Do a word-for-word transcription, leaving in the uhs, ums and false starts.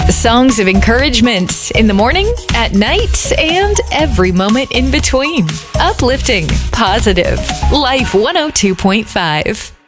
Songs of encouragement in the morning, at night, and every moment in between. Uplifting, positive. Life one oh two point five.